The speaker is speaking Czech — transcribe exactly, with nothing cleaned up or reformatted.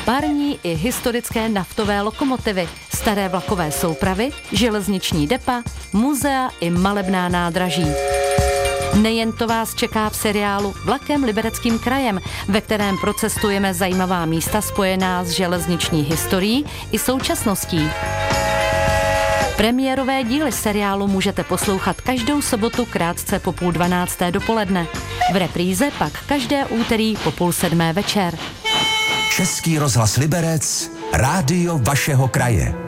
Parní i historické naftové lokomotivy, staré vlakové soupravy, železniční depa, muzea i malebná nádraží. Nejen to vás čeká v seriálu Vlakem Libereckým krajem, ve kterém procestujeme zajímavá místa spojená s železniční historií i současností. Premiérové díly seriálu můžete poslouchat každou sobotu krátce po půl dvanácté dopoledne. V repríze pak každé úterý po půl sedmé večer. Český rozhlas Liberec, rádio vašeho kraje.